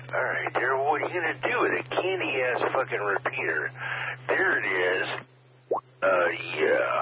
Alright, there. What are you gonna do with a candy-ass fucking repeater? There it is. Yeah.